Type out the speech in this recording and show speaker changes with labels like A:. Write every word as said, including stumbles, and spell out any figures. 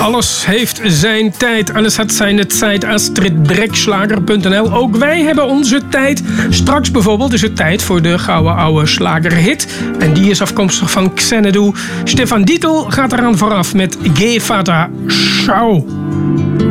A: Alles heeft zijn tijd. Alles had zijn tijd. Astrid Brekslager punt n l. Ook wij hebben onze tijd. Straks bijvoorbeeld is het tijd voor de gouden oude slagerhit. En die is afkomstig van Xanadu. Stefan Dietl gaat eraan vooraf met Ge Fata Schau.